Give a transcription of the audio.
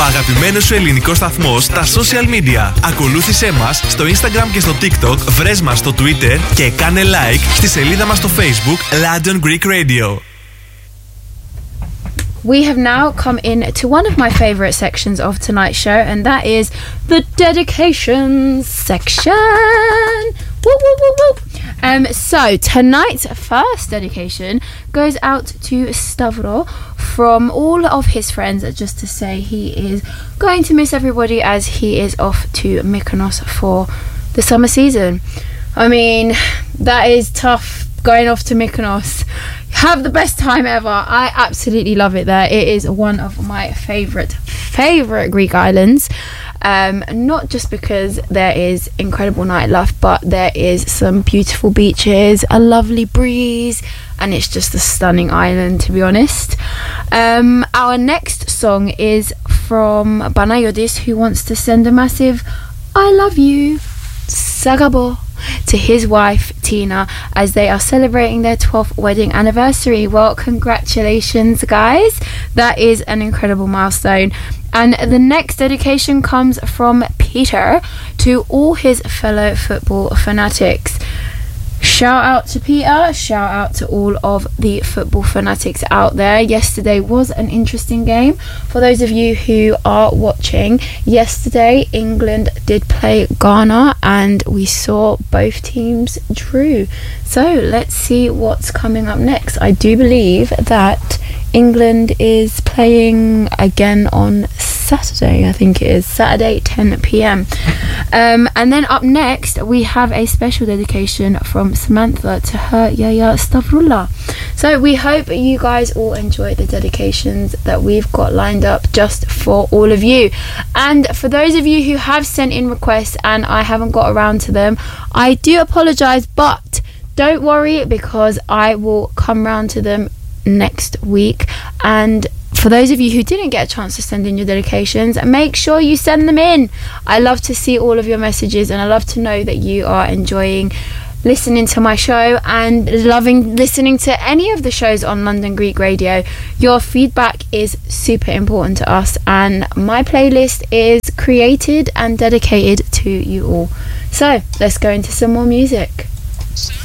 αγαπημένος σου ελληνικός σταθμός στα social media. Ακολούθησέ μας στο Instagram και στο TikTok, βρες μας στο Twitter και κάνε like στη σελίδα μας στο Facebook London Greek Radio. We have now come in to one of my favourite sections of tonight's show, and that is the dedications section. Woo, woo, woo, woo. So tonight's first dedication goes out to Stavro from all of his friends, just to say he is going to miss everybody as he is off to Mykonos for the summer season. I mean, that is tough, going off to Mykonos. Have the best time ever. I absolutely love it there. It is one of my favourite Greek islands. Not just because there is incredible nightlife, but there is some beautiful beaches, a lovely breeze, and it's just a stunning island, to be honest. Our next song is from Banayodis, who wants to send a massive I love you, Sagabo, to his wife Tina as they are celebrating their 12th wedding anniversary. Well, congratulations, guys. That is an incredible milestone. And the next dedication comes from Peter to all his fellow football fanatics. Shout out to Peter, shout out to all of the football fanatics out there. Yesterday was an interesting game. For those of you who are watching, yesterday England did play Ghana and we saw both teams drew. So let's see what's coming up next. I do believe that England is playing again on Saturday, I think it is Saturday 10 p.m. And then up next we have a special dedication from Samantha to her Yaya Stavrula. So we hope you guys all enjoy the dedications that we've got lined up just for all of you. And for those of you who have sent in requests and I haven't got around to them, I do apologise, but don't worry because I will come round to them next week. And for those of you who didn't get a chance to send in your dedications, make sure you send them in. I love to see all of your messages and I love to know that you are enjoying listening to my show and loving listening to any of the shows on London Greek Radio. Your feedback is super important to us and my playlist is created and dedicated to you all. So let's go into some more music.